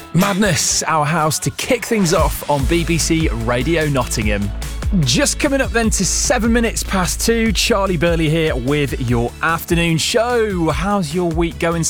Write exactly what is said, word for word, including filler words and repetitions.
Madness, Our House, to kick things off on B B C Radio Nottingham. Just coming up then to seven minutes past two, Charlie Burley here with your afternoon show. How's your week going